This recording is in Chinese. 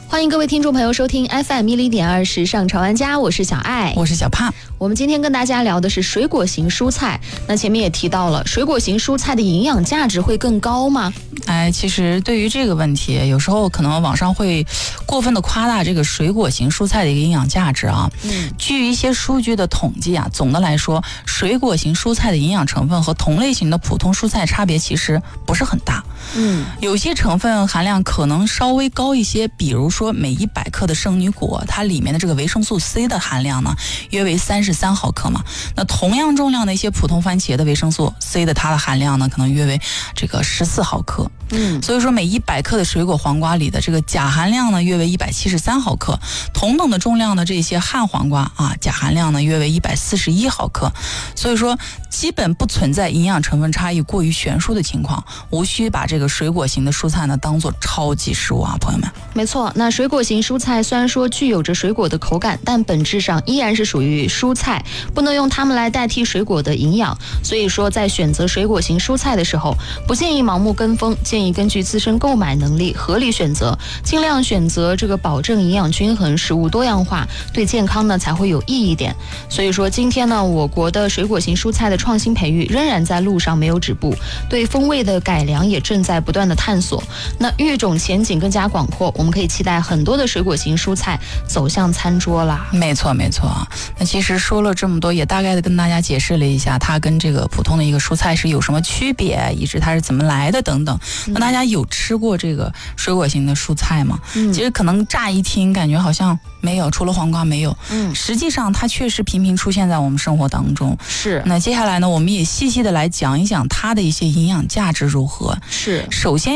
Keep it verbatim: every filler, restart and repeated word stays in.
欢迎各位听众朋友收听 F M 一零点二时尚潮玩家，我是小爱， 我是小胖。 我们今天跟大家聊的是水果型蔬菜。那前面也提到了，水果型蔬菜的营养价值会更高吗？ 哎，其实对于这个问题，有时候可能网上会过分的夸大这个水果型蔬菜的一个营养价值啊。嗯，据一些数据的统计啊，总的来说，水果型蔬菜的营养成分和同类型的普通蔬菜差别其实不是很大。嗯，有些成分含量可能稍微高一些，比如说每一百克的圣女果，它里面的这个维生素 C 的含量呢，约为三十三毫克嘛。那同样重量的一些普通番茄的维生素 C 的它的含量呢，可能约为这个十四毫克。嗯，所以说每一百克的水果黄瓜里的这个钾含量呢，约为一百七十三毫克。同等的重量的这些旱黄瓜啊，钾含量呢约为一百四十一毫克。所以说基本不存在营养成分差异过于悬殊的情况，无需把这个水果型的蔬菜呢当做超级食物啊，朋友们。 没错，那水果型蔬菜虽然说具有着水果的口感，但本质上依然是属于蔬菜，不能用它们来代替水果的营养。所以说在选择水果型蔬菜的时候，不建议盲目跟风，建议根据自身购买能力合理选择，尽量选择这个保证营养均衡、食物多样化，对健康呢才会有益一点。所以说今天呢，我国的水果型蔬菜的创新培育仍然在路上没有止步，对风味的改良也正在不断的探索。那育种前景更加广阔，我们可以期待很多的水果型蔬菜走向餐桌啦。 没错没错。那其实说了这么多，也大概的跟大家解释了一下它跟这个普通的一个蔬菜是有什么区别，以及它是怎么来的等等。嗯、那大家有吃过这个水果型的蔬菜吗？嗯、其实可能乍一听感觉好像没有，除了黄瓜没有。嗯，实际上它确实频频出现在我们生活当中。 是。 那接下来呢，我们也细细的来讲一讲它的一些营养价值如何。 是。 首先